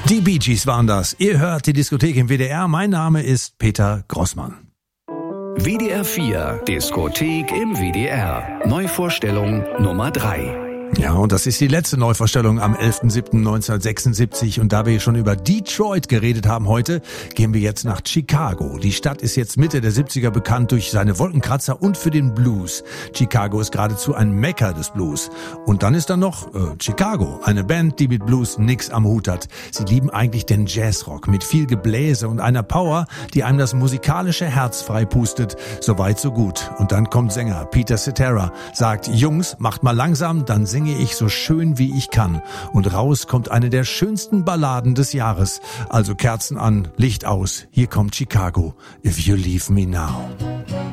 Die Bee Gees waren das. Ihr hört die Diskothek im WDR. Mein Name ist Peter Grossmann. WDR 4, Diskothek im WDR. Neuvorstellung Nummer 3. Ja, und das ist die letzte Neuvorstellung am 11.07.1976. Und da wir schon über Detroit geredet haben heute, gehen wir jetzt nach Chicago. Die Stadt ist jetzt Mitte der 70er bekannt durch seine Wolkenkratzer und für den Blues. Chicago ist geradezu ein Mekka des Blues. Und dann ist da noch Chicago, eine Band, die mit Blues nix am Hut hat. Sie lieben eigentlich den Jazzrock mit viel Gebläse und einer Power, die einem das musikalische Herz freipustet. So weit, so gut. Und dann kommt Sänger Peter Cetera, sagt, Jungs, macht mal langsam, dann singe ich so schön wie ich kann. Und raus kommt eine der schönsten Balladen des Jahres. Also Kerzen an, Licht aus. Hier kommt Chicago. If You Leave Me Now.